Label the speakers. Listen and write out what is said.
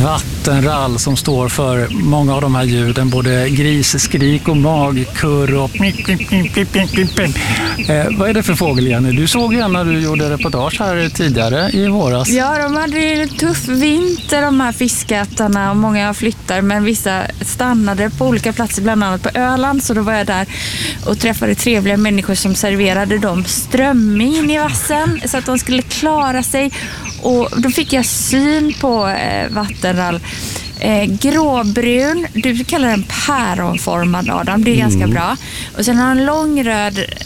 Speaker 1: vattenrall som står för många av de här ljuden, både grisskrik och magkurr och vad är det för fågel, Jenny? Du såg ju när du gjorde reportage här tidigare i våras.
Speaker 2: Ja, de hade ju en tuff vinter, de här fiskätarna, och många flyttar, men vissa stannade på olika platser, bland annat på Öland, så då var jag där och träffade trevliga människor som serverade dem strömming i vassen så att de skulle klara sig. Och då fick jag syn på vattenrall. Gråbrun, du kallar den päronformad, Adam, det är ganska bra. Och sen har en lång röd